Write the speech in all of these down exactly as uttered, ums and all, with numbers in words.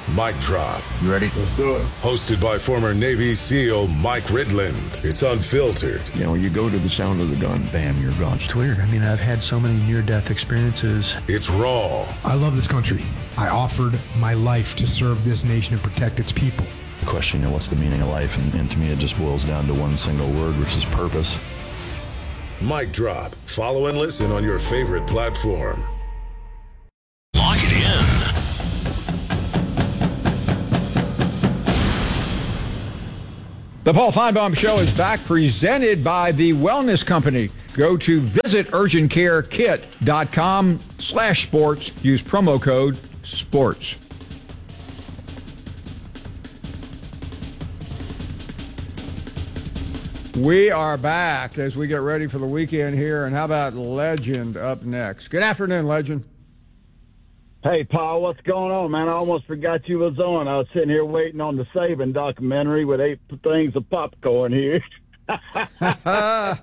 Mic Drop. You ready? Let's do it. Hosted by former Navy SEAL Mike Ridland. It's unfiltered. You know, you go to the sound of the gun, bam, you're gone. It's weird. I mean, I've had so many near-death experiences. It's raw. I love this country. I offered my life to serve this nation and protect its people. The question, you know, what's the meaning of life? And, and to me, it just boils down to one single word, which is purpose. Mic Drop. Follow and listen on your favorite platform. Lock it in. The Paul Feinbaum Show is back, presented by the Wellness Company. Go to visit urgent care kit dot com slash sports. Use promo code SPORTS. We are back as we get ready for the weekend here. And how about Legend up next? Good afternoon, Legend. Hey, Paul, what's going on, man? I almost forgot you was on. I was sitting here waiting on the Saban documentary with eight things of popcorn here. I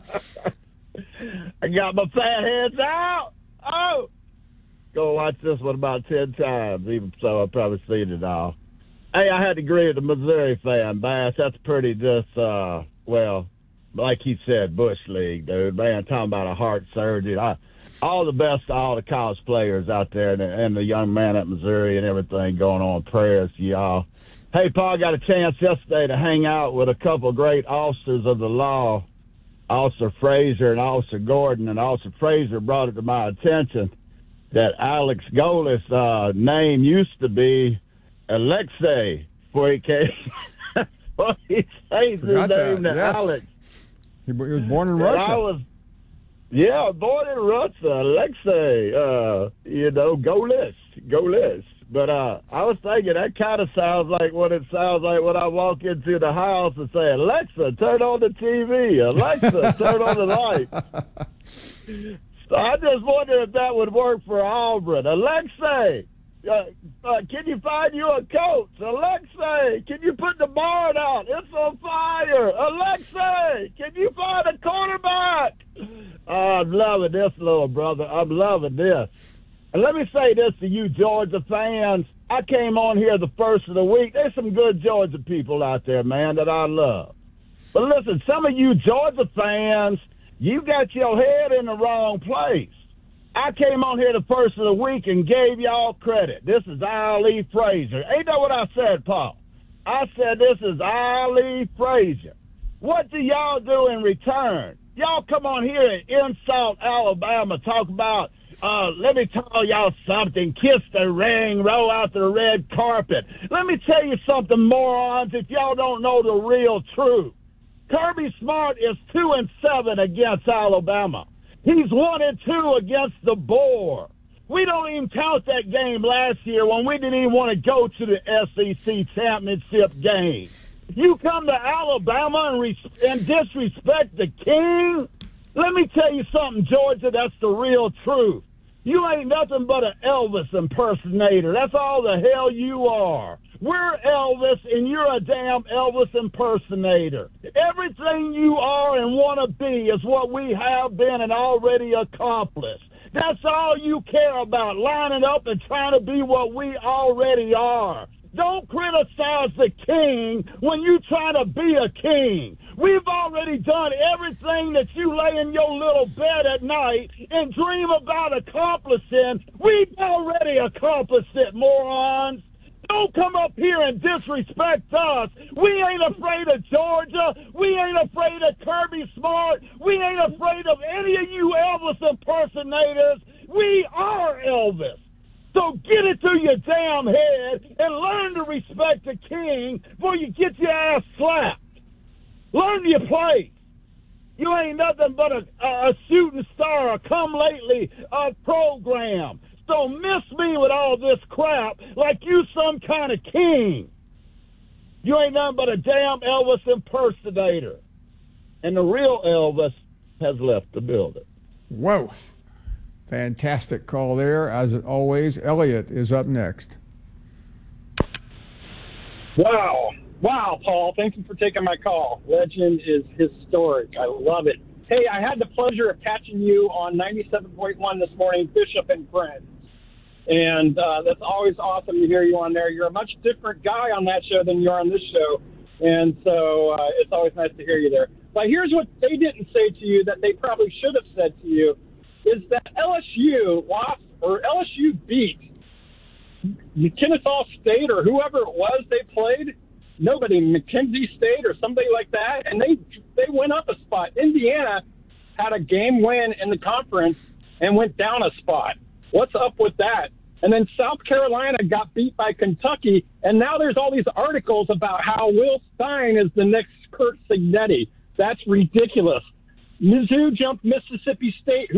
got my fat heads out. Oh! Go watch this one about ten times, even so I've probably seen it all. Hey, I had to agree with the Missouri fan, Bass. That's pretty just, uh, well, like he said, Bush League, dude. Man, talking about a heart surgery. I, all the best to all the college players out there and the, and the young man at Missouri and everything going on. Prayers to y'all. Hey, Paul, got a chance yesterday to hang out with a couple of great officers of the law, Officer Frazier and Officer Gordon. And Officer Frazier brought it to my attention that Alex Golis' uh, name used to be Alexei before he came. Before he changed his name to yes. Alex. He was born in And Russia. I was, yeah, born in Russia, Alexei, uh, you know, Golis, Golis. But uh, I was thinking that kind of sounds like what it sounds like when I walk into the house and say, Alexa, turn on the T V. Alexa, turn on the light. So I just wondered if that would work for Auburn. Alexei, uh, uh, can you find you a coach? Alexei, can you put the barn out? It's on fire. Alexei, can you find a quarterback? Oh, I'm loving this, little brother. I'm loving this. And let me say this to you Georgia fans. I came on here the first of the week. There's some good Georgia people out there, man, that I love. But listen, some of you Georgia fans, you got your head in the wrong place. I came on here the first of the week and gave y'all credit. This is Ali Frazier. Ain't that what I said, Paul? I said this is Ali Frazier. What do y'all do in return? Y'all come on here and insult Alabama, talk about, uh, let me tell y'all something, kiss the ring, roll out the red carpet. Let me tell you something, morons, if y'all don't know the real truth. Kirby Smart is two and seven against Alabama. He's one and two against the Boar. We don't even count that game last year when we didn't even want to go to the S E C championship game. You come to Alabama and, res- and disrespect the king? Let me tell you something, Georgia, that's the real truth. You ain't nothing but an Elvis impersonator. That's all the hell you are. We're Elvis, and you're a damn Elvis impersonator. Everything you are and want to be is what we have been and already accomplished. That's all you care about, lining up and trying to be what we already are. Don't criticize the king when you try to be a king. We've already done everything that you lay in your little bed at night and dream about accomplishing. We've already accomplished it, morons. Don't come up here and disrespect us. We ain't afraid of Georgia. We ain't afraid of Kirby Smart. We ain't afraid of any of you Elvis impersonators. We are Elvis. So get it through your damn head and learn to respect the king before you get your ass slapped. Learn your place. You ain't nothing but a, a shooting star, a come-lately uh, program. So miss me with all this crap like you some kind of king. You ain't nothing but a damn Elvis impersonator. And the real Elvis has left the building. Whoa. Fantastic call there. As always, Elliot is up next. Wow. Wow, Paul. Thank you for taking my call. Legend is historic. I love it. Hey, I had the pleasure of catching you on ninety-seven point one this morning, Bishop and Friends. And uh, that's always awesome to hear you on there. You're a much different guy on that show than you are on this show. And so uh, it's always nice to hear you there. But here's what they didn't say to you that they probably should have said to you, is that L S U lost, or L S U beat Kennesaw State or whoever it was they played, nobody, McKenzie State or somebody like that, and they they went up a spot. Indiana had a game win in the conference and went down a spot. What's up with that? And then South Carolina got beat by Kentucky, and now there's all these articles about how Will Stein is the next Curt Cignetti. That's ridiculous. Mizzou jumped Mississippi State,